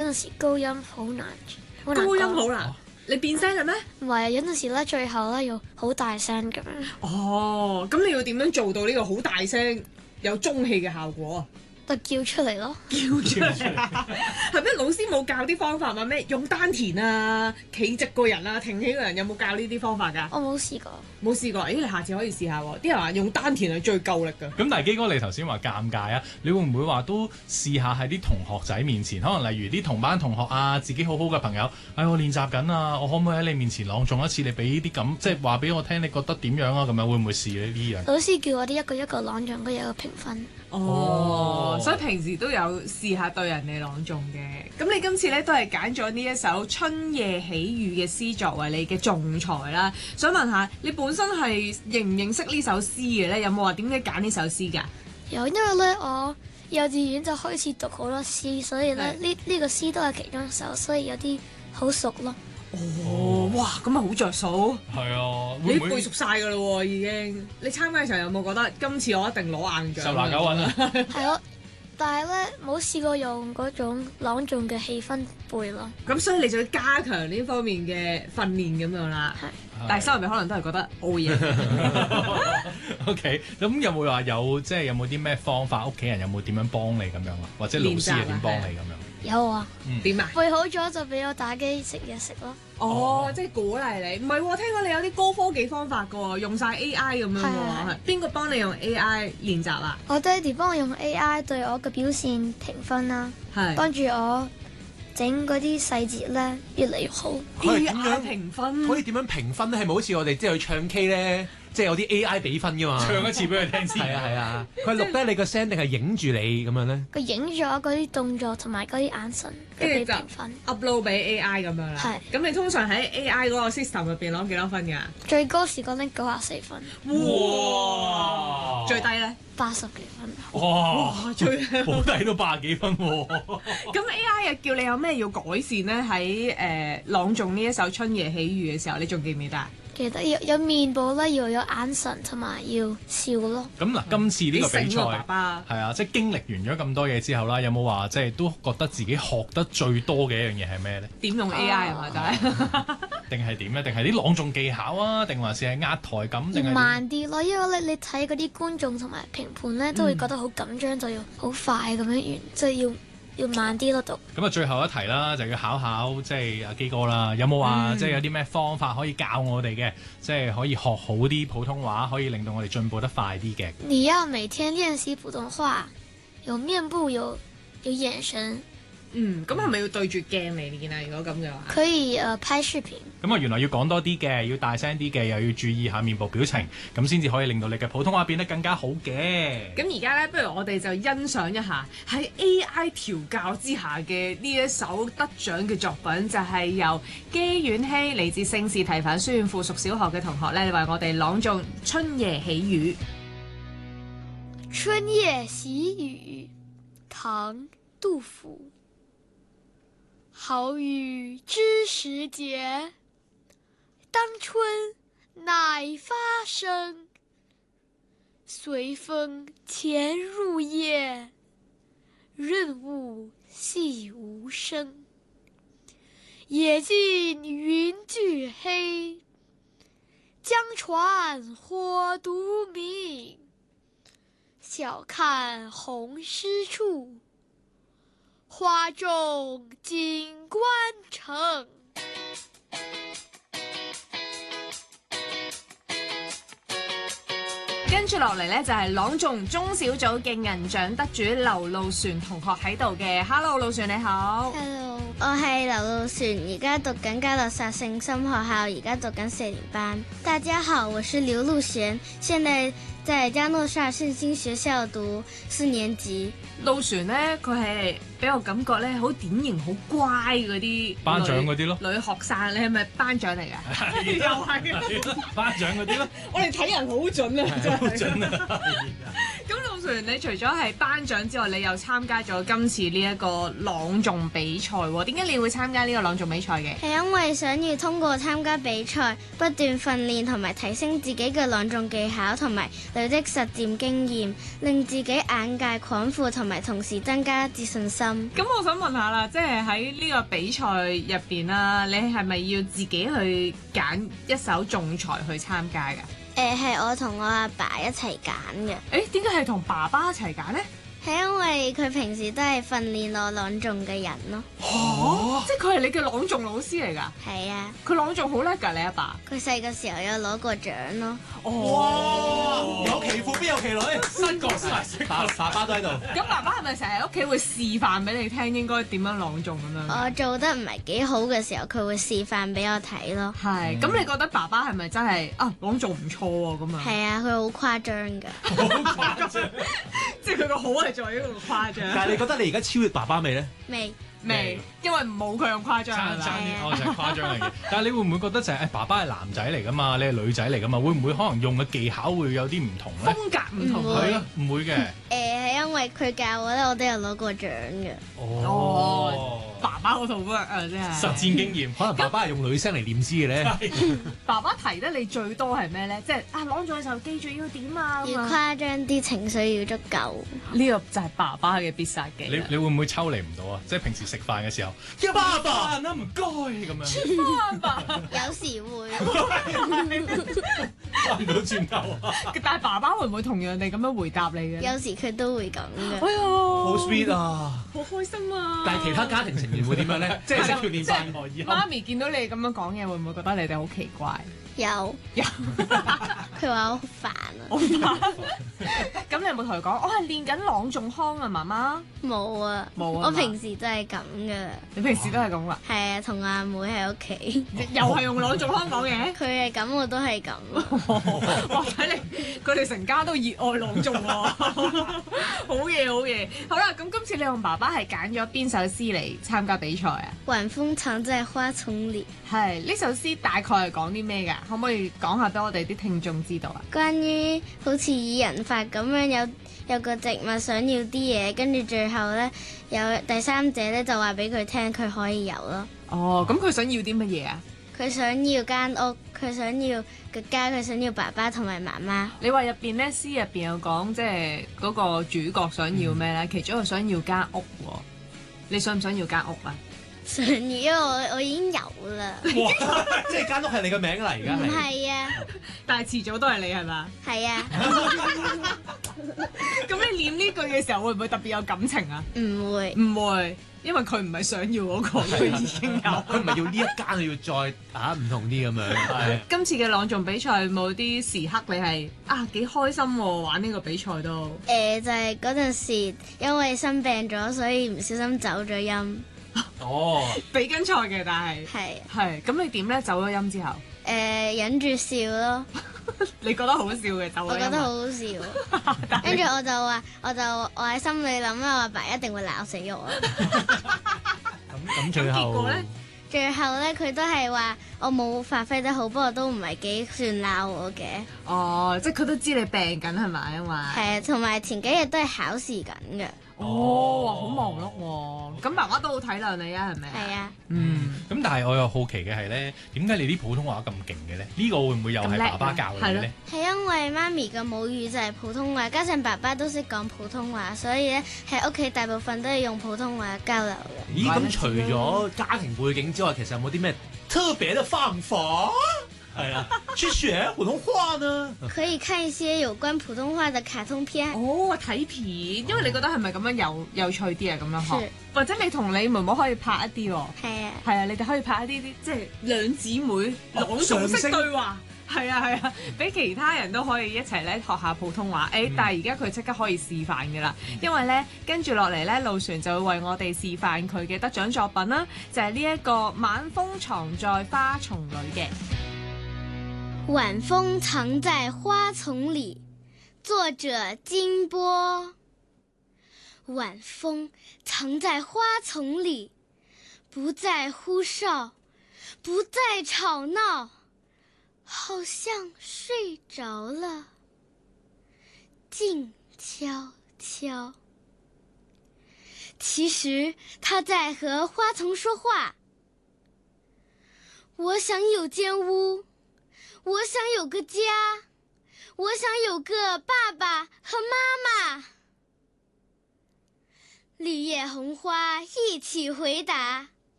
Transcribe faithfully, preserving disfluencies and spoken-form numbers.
陣時高音好難，好難高音講好難，你變聲嘅咩？ 唔係啊，有陣時咧最後咧要好大聲咁樣。 哦，咁你要點樣做到呢個好大聲有中氣嘅效果啊？ 就叫出嚟咯， 叫出嚟，係咩？老師冇教啲方法嘛？咩用丹田啊，企直個人啊，挺起個人，有冇教呢啲方法㗎？ 我冇試過。 冇試過，誒你下次可以試下喎。啲人話用丹田係最夠力㗎。 咁但係基哥你頭先話尷尬啊，你會唔會話都試下喺啲同學仔面前，可能例如啲同班同學啊，自己好好嘅朋友，哎我練習緊啊，我可唔可以喺你面前朗誦一次？你俾啲咁即係話俾我聽，你覺得點樣啊？咁樣會唔會試呢呢樣？ 老師叫我哋一個一個朗誦，都有個評分。 哦，所以平時都有試下對人哋朗誦嘅。咁你今次咧都係揀咗呢一首《春夜喜雨》嘅詩作為你嘅仲裁啦。想問下你本身係認唔認識呢首詩嘅咧？有冇話點解揀呢首詩㗎？ 有，因為咧我幼稚園就開始讀好多詩，所以咧呢呢個詩都係其中一首，所以有啲好熟咯。 哦，哇，咁啊好着數。 係啊， 你會唔會背熟晒㗎啦喎，已經。你參加嘅時候有冇覺得今次我一定攞硬獎？ 十拿九穩啊！ 係咯，但係咧冇試過用嗰種朗誦嘅氣氛背咯。 咁所以你就要加強呢方面嘅訓練咁樣啦。 係。 但係心入面可能都係覺得好嘢。 O K， 咁有冇話有即係有冇啲咩方法？屋企人有冇點樣幫你咁樣啊？或者老師又點幫你咁樣？ 有啊， 點啊？ 背好咗就俾我打機食嘢食咯。 哦，即係鼓勵你。唔係喎，聽講你有啲高科技方法㗎喎，用晒 A I 咁樣喎。係邊個幫你用 A I 練習啊？ 我爹哋幫我用 A I 對我嘅表現評分啦， 係幫住我整嗰啲細節咧越嚟越好。 佢係 A 點 I 樣評分？ 可以點樣評分咧？係咪好似我哋即係去唱 K 咧，即係有啲 A I 俾分噶嘛？ 唱一次俾佢聽先。 係啊係啊，佢係錄低你個聲定係影住你咁樣咧？ 佢影咗嗰啲動作同埋嗰啲眼神，佢俾評分。 upload 俾 A I 咁樣啦。 係。 咁你通常喺 A I 嗰個 system 入邊攞幾多分㗎？ 最高時覺拎九十四分。 哇！ 最低咧？ 八十幾分。 哇！ 最保底都百幾分喎。 咁 A I 又叫你有咩要改善咧？喺誒、呃、朗誦呢一首《春夜喜雨》嘅時候，你仲記唔記得啊？ 記得有有面部啦，要有眼神同埋要笑咯。 咁嗱，今次呢個比賽爸爸係啊，即係經歷完咗咁多嘢之後啦，有冇話即係都覺得自己學得最多嘅一樣嘢係咩咧？ 點用 A I 係嘛？就係定係點咧？定係啲朗誦技巧啊？定還是係壓台感？定要係慢啲咯，因為咧你睇嗰啲觀眾同埋評判咧都會覺得好緊張，就要好快咁樣完，即係要。要慢啲咯讀。 咁啊，最後一題啦，就要考考即係阿基哥啦。有冇話、嗯、即係有啲咩方法可以教我哋嘅，即係可以學好啲普通話，可以令到我哋進步得快啲嘅？ 你要每天練習普通話，有面部有有眼神。 嗯，咁係咪要對住鏡嚟練啊？如果咁嘅話， 可以誒、呃、拍視頻。 咁啊，原來要講多啲嘅，要大聲啲嘅，又要注意下面部表情，咁先至可以令到你嘅普通話變得更加好嘅。 咁而家咧，不如我哋就欣賞一下喺 A I 調教之下嘅呢一首得獎嘅作品，就係、是、由基婉希嚟自聖士提反書院附屬小學嘅同學咧，為我哋朗誦《春夜喜雨》。 春夜喜雨，唐·杜甫。好雨知時節，當春乃發生。隨風潛入夜，潤物細無聲。野盡雲俱黑，江船火獨明。曉看紅濕處，花重錦官城。 跟住落嚟呢，就係朗誦中小組嘅銀獎得主劉露璇同學喺度嘅。Hello， 露璇你好。 Hello，我係劉露璇，而家讀緊嘉諾撒聖心學校，而家讀緊四年班。大家好，我是劉露璇，現在在嘉諾撒聖心學校讀四年級。 露璇呢，佢係俾我感覺咧，好典型、好乖嗰啲頒獎嗰啲咯。 女學生，你係咪頒獎嚟㗎？又係頒獎嗰啲咯。 我哋睇人好準啊，真係。 好準啊！ 咁露林璇，你除咗係班長之外，你又參加咗今次呢一個朗誦比賽喎？點解你會參加呢個朗誦比賽嘅？ 係因為想要通過參加比賽，不斷訓練同埋提升自己嘅朗誦技巧，同埋累積實戰經驗，令自己眼界廣闊，同埋同時增加自信心。 咁我想問下啦，即係喺呢個比賽入邊啦，你係咪要自己去揀一首仲裁去參加㗎？ 誒係、呃、我同我阿爸，爸一齊揀嘅。 誒點解係同爸爸一齊揀呢？ 係因為佢平時都係訓練我朗誦嘅人咯。 哦，即係佢係你嘅朗誦老師嚟㗎？ 係啊， 佢朗誦好叻㗎，你阿爸？ 佢細個時候有攞過獎咯。 哦， 有其父必有其女， 新角色， 爸爸爸都喺度。 咁爸爸係咪成日喺屋企會示範俾你聽應該點樣朗誦咁樣？ 我做得唔係幾好嘅時候，佢會示範俾我睇咯。 係，咁你覺得爸爸係咪真係啊朗誦唔錯喎咁啊？ 係啊，佢好誇張㗎。 好誇張。 即係佢個好係在於個誇張。 但係你覺得你而家超越爸爸未咧？ 未。 未，因為冇佢咁誇張爭係咪？ 爭啲，哦就係誇張嚟嘅。但係你會唔會覺得就係、誒、爸爸係男仔嚟㗎嘛，你係女仔嚟㗎嘛，會唔會可能用嘅技巧會有啲唔同咧？ 風格唔同唔會係咯，唔會嘅。 誒係因為佢教我咧，我都有攞過獎嘅。 哦，爸爸嗰套 work 啊，真係。 實戰經驗， 可能爸爸係用女聲嚟念詩嘅咧。 爸爸提得你最多係咩咧？即係啊，朗誦嘅時候記住要點啊咁要啊。 誇張啲，情緒要足夠。 呢個就係爸爸嘅必殺技。 你你會唔會抽離唔到啊？即係平時食飯嘅時候，爸爸啊唔該咁樣。 爸爸， 有時會。 翻唔到轉頭啊！ 但係爸爸會唔會同樣地咁樣回答你嘅？ 有時佢都會咁嘅。 哎呀， 好 sweet 啊！ 好開心啊！ 但係其他家庭成員會點樣咧？即係食團年即係飯外以後。 媽咪見到你咁樣講嘢，會唔會覺得你哋好奇怪？ 有。 有。 佢話我好煩啊。 好煩。咁你有冇同佢講？我係練緊朗誦腔啊，媽媽。 冇啊。 冇啊。 我平時都係咁噶啦。 你平時都係咁啦。 係啊，同阿妹喺屋企。 又係用朗誦腔講嘢。 佢係咁，我都係咁。 哇！睇嚟佢哋成家都熱愛朗誦喎。好嘢，好嘢。好啦，咁今次你同爸爸係揀咗邊首詩嚟參加比賽啊？ 晚風藏在花叢裡。 係呢首詩大概係講啲咩㗎？可唔可以講下俾我哋啲聽眾知道啊？ 關於好似擬人法咁樣，有有個植物想要啲嘢，跟住最後咧有第三者咧就話俾佢聽，佢可以有咯。 哦，咁佢想要啲乜嘢啊？ 佢想要間屋，佢想要個家，佢想要爸爸同埋媽媽。 你話入邊咧詩入邊有講，即係嗰個主角想要咩咧？嗯、其中一個想要間屋喎，你想唔想要間屋啊？ 想要，因為我我已經有啦。 哇！即係間屋係你個名啦，而家唔係。 係啊， 但係遲早都係你係嘛？ 係啊。 咁你念呢句嘅時候會唔會特別有感情啊？ 唔會。 唔會，因為佢唔係想要嗰、嗰個，佢已經有。 佢唔係要呢一間，佢要再啊唔同啲咁樣。係。 今次嘅朗誦比賽有冇啲時刻你係啊幾開心喎？玩呢個比賽都。 誒、呃，就係嗰陣時，因為生病咗，所以唔小心走咗音。 哦， 比緊賽嘅，但係係係咁，你點咧？走咗音之後， 誒、呃、忍住笑咯。 你覺得好笑嘅走咗音？ 我覺得好好笑。跟住我就話，我就我喺心裏諗啦，我阿爸一定會鬧死我。 咁咁最後結果咧？ 最後咧，佢都係話我冇發揮得好，不過都唔係幾算鬧我嘅。 哦，即係佢都知你病緊係咪？因為係啊，同埋前幾日都係考試緊嘅。 哦，哇，好忙碌喎！咁爸爸都好體諒你啊，係咪啊？ 係啊。 嗯。 咁但係我又好奇嘅係咧，點解你啲普通話咁勁嘅咧？呢、呢個會唔會又係爸爸教你嘅咧？ 係因為媽咪嘅母語就係普通話，加上爸爸都識講普通話，所以咧喺屋企大部分都係用普通話交流嘅。 咦，咁除咗家庭背景之外，其實有冇啲咩特別嘅方法？係啊，去學普通話呢？ 可以看一些有關普通話嘅卡通片。 哦，睇片，因為你覺得係咪咁樣有有趣啲啊？咁樣學是， 或者你同你妹妹可以拍一啲喎。 係啊。 係啊，你哋可以拍一啲啲即係兩姊妹朗誦式對話。係啊係啊，俾其他人都可以一齊咧學下普通話。誒、嗯，但係而家佢即刻可以示範㗎啦，因為咧跟住落嚟咧，路璇就會為我哋示範佢嘅得獎作品啦，就係呢一個《晚風藏在花叢裡》嘅。 晚風藏在花叢裡，作者金波。晚風藏在花叢裡，不再呼嘯，不再吵鬧，好像睡着了，靜悄敲。其实它在和花丛说话。我想有间屋，我想有个家，我想有个爸爸和妈妈。绿叶红花一起回答，